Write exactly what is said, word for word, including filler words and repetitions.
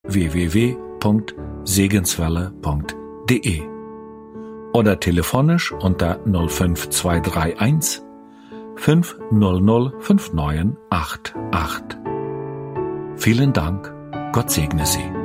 w w w punkt segenswelle punkt de oder telefonisch unter null fünf zwei drei eins fünf null null fünf neun acht acht. Vielen Dank, Gott segne Sie.